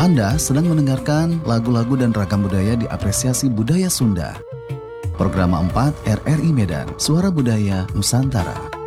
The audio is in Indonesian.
Anda sedang mendengarkan lagu-lagu dan ragam budaya di Apresiasi Budaya Sunda. Program 4 RRI Medan, Suara Budaya Nusantara.